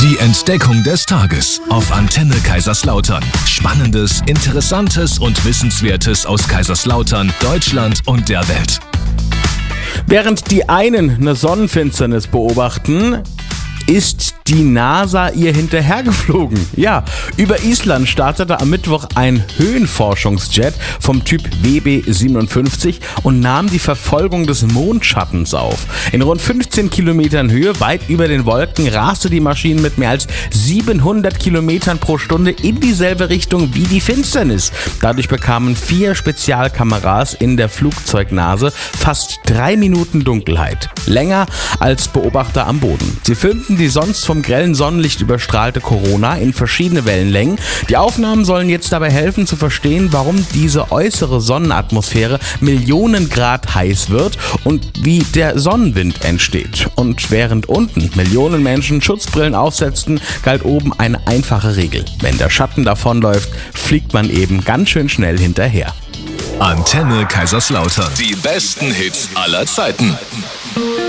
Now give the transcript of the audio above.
Die Entdeckung des Tages auf Antenne Kaiserslautern. Spannendes, Interessantes und Wissenswertes aus Kaiserslautern, Deutschland und der Welt. Während die einen eine Sonnenfinsternis beobachten, ist die NASA ihr hinterhergeflogen. Ja, über Island startete am Mittwoch ein Höhenforschungsjet vom Typ WB-57 und nahm die Verfolgung des Mondschattens auf. In rund 15 Kilometern Höhe, weit über den Wolken, raste die Maschine mit mehr als 700 Kilometern pro Stunde in dieselbe Richtung wie die Finsternis. Dadurch bekamen 4 Spezialkameras in der Flugzeugnase fast 3 Minuten Dunkelheit. Länger als Beobachter am Boden. Sie filmten die sonst vom grellen Sonnenlicht überstrahlte Corona in verschiedene Wellenlängen. Die Aufnahmen sollen jetzt dabei helfen zu verstehen, warum diese äußere Sonnenatmosphäre Millionen Grad heiß wird und wie der Sonnenwind entsteht. Und während unten Millionen Menschen Schutzbrillen aufsetzten, galt oben eine einfache Regel. Wenn der Schatten davonläuft, fliegt man eben ganz schön schnell hinterher. Antenne Kaiserslautern. Die besten Hits aller Zeiten.